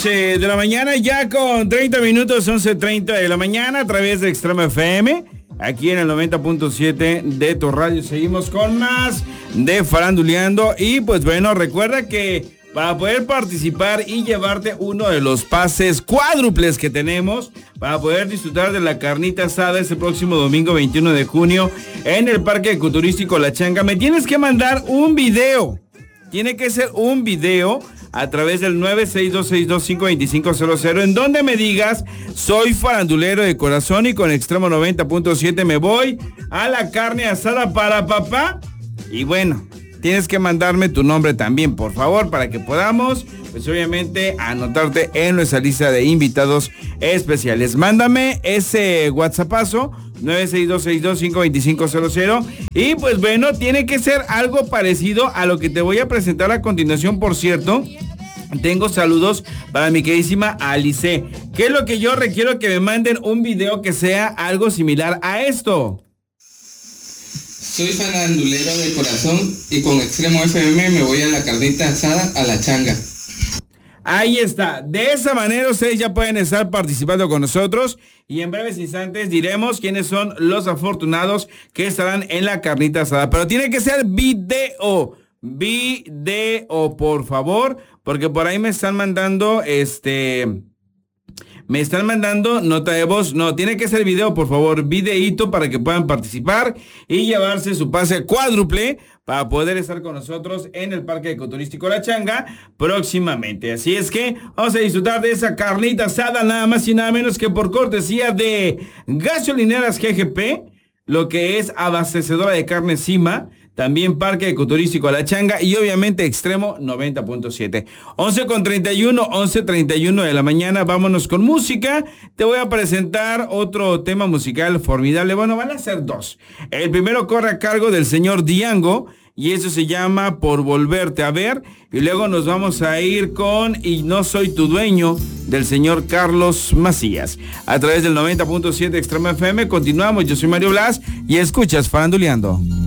11 de la mañana, ya con 30 minutos, 11:30 de la mañana, a través de Extrema FM, aquí en el 90.7 de tu radio. Seguimos con más de Faranduleando. Y pues bueno, recuerda que para poder participar y llevarte uno de los pases cuádruples que tenemos, para poder disfrutar de la carnita asada este próximo domingo 21 de junio en el Parque Ecoturístico La Changa, me tienes que mandar un video. Tiene que ser un video a través del 962622500, en donde me digas: soy farandulero de corazón y con Extremo 90.7 me voy a la carne asada para papá. Y bueno, tienes que mandarme tu nombre también, por favor, para que podamos, pues obviamente, anotarte en nuestra lista de invitados especiales. Mándame ese WhatsAppazo, 962622500. Y pues bueno, tiene que ser algo parecido a lo que te voy a presentar a continuación. Por cierto, tengo saludos para mi queridísima Alice. ¿Qué es lo que yo requiero? Que me manden un video que sea algo similar a esto. Soy farandulero de corazón y con Extremo FM me voy a la carnita asada a La Changa. Ahí está. De esa manera ustedes ya pueden estar participando con nosotros y en breves instantes diremos quiénes son los afortunados que estarán en la carnita asada. Pero tiene que ser video, por favor, porque por ahí me están mandando nota de voz. No, tiene que ser video, por favor, videíto, para que puedan participar y llevarse su pase cuádruple para poder estar con nosotros en el Parque Ecoturístico La Changa próximamente. Así es que vamos a disfrutar de esa carnita asada, nada más y nada menos que por cortesía de Gasolineras GGP, lo que es abastecedora de carne Cima, también Parque Ecoturístico La Changa y obviamente Extremo 90.7. 11:31 de la mañana, vámonos con música. Te voy a presentar otro tema musical formidable. Bueno, van a ser dos. El primero corre a cargo del señor Diango y eso se llama Por Volverte a Ver. Y luego nos vamos a ir con Y No Soy Tu Dueño, del señor Carlos Macías. A través del 90.7 Extrema FM continuamos. Yo soy Mario Blas y escuchas Faranduleando.